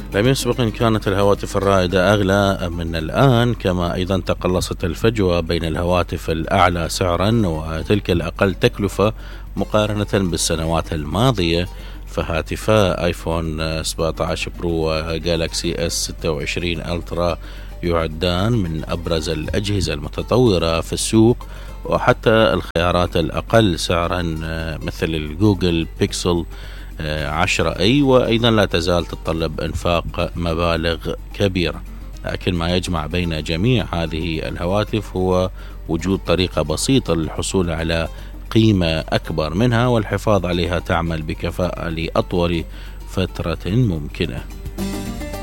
لم يسبق أن كانت الهواتف الرائدة أغلى من الآن، كما أيضا تقلصت الفجوة بين الهواتف الأعلى سعرا وتلك الأقل تكلفة مقارنة بالسنوات الماضية. فهاتفا آيفون 17 برو وجالاكسي اس 26 ألترا يعدان من أبرز الأجهزة المتطورة في السوق، وحتى الخيارات الأقل سعرا مثل الجوجل بيكسل 10A وأيضا لا تزال تتطلب إنفاق مبالغ كبيرة. لكن ما يجمع بين جميع هذه الهواتف هو وجود طريقة بسيطة للحصول على قيمة أكبر منها والحفاظ عليها تعمل بكفاءة لأطول فترة ممكنة.